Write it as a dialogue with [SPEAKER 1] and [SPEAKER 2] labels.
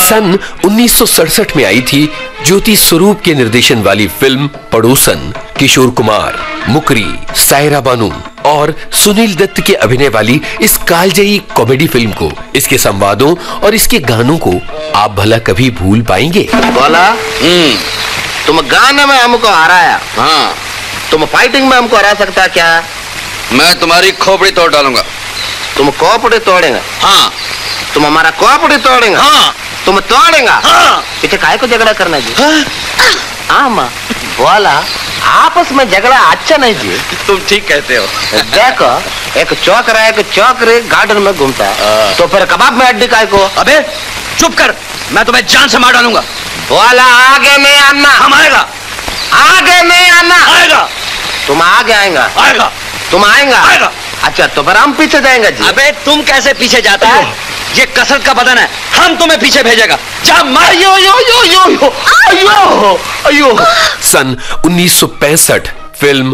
[SPEAKER 1] सन 1967 में आई थी ज्योति स्वरूप के निर्देशन वाली फिल्म पड़ोसन। किशोर कुमार, मुकरी, सायरा बानू और सुनील दत्त के अभिनय वाली इस कालजयी कॉमेडी फिल्म को, इसके संवादों और इसके गानों को आप भला कभी भूल पाएंगे?
[SPEAKER 2] बोला तुम गाने में हमको हराया, हाँ तुम फाइटिंग में हमको हरा सकता क्या?
[SPEAKER 3] मैं तुम्हारी खोपड़ी तोड़ डालूंगा।
[SPEAKER 2] तुम खोपड़ी तोड़ेगा?
[SPEAKER 3] हाँ।
[SPEAKER 2] तुम हमारा खोपड़ी तोड़ेगा?
[SPEAKER 3] हाँ।
[SPEAKER 2] तुम तोड़ेगा?
[SPEAKER 3] हाँ।
[SPEAKER 2] पीछे काहे को झगड़ा करना जी? हाँ माँ बोला आपस में झगड़ा अच्छा नहीं जी।
[SPEAKER 3] तुम ठीक कहते हो।
[SPEAKER 2] देखो एक चौकरा एक चौकरे गार्डन में घूमता है, तो फिर कबाब में हड्डी काहे को?
[SPEAKER 3] अबे चुप कर, मैं तुम्हें जान से मार डालूंगा।
[SPEAKER 2] बोला आगे नहीं आना।
[SPEAKER 3] हम आएगा।
[SPEAKER 2] आगे नहीं आना।
[SPEAKER 3] आएगा।
[SPEAKER 2] तुम आगे आएगा?
[SPEAKER 3] आएगा।
[SPEAKER 2] तुम आएगा?
[SPEAKER 3] आएगा।
[SPEAKER 2] अच्छा तो फिर हम पीछे जाएंगे जी।
[SPEAKER 3] अबे तुम कैसे पीछे जाता है? ये कसरत का बदन है, हम तुम्हें पीछे भेजेगा। जा मार।
[SPEAKER 2] यो यो यो यो यो अयो अयो।
[SPEAKER 1] सन 1965 फिल्म